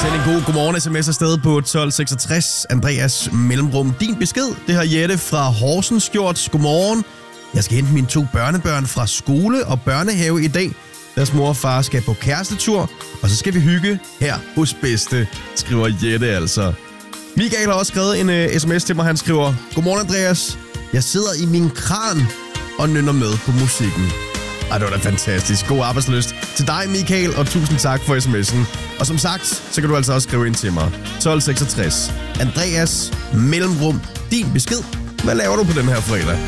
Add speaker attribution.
Speaker 1: Send en god godmorgen-sms afsted på 1266. Andreas mellemrum. Din besked, det har Jette fra Horsens gjort. Godmorgen. Jeg skal hente mine 2 børnebørn fra skole og børnehave i dag. Deres mor og far skal på kærestetur, og så skal vi hygge her hos Bedste, skriver Jette altså. Michael har også skrevet en sms til mig. Han skriver: Godmorgen Andreas. Jeg sidder i min kran og nynner med på musikken. Ej, det var da fantastisk. God arbejdslyst til dig, Michael, og tusind tak for sms'en. Og som sagt, så kan du altså også skrive ind til mig. 1266. Andreas mellemrum. Din besked. Hvad laver du på den her fredag?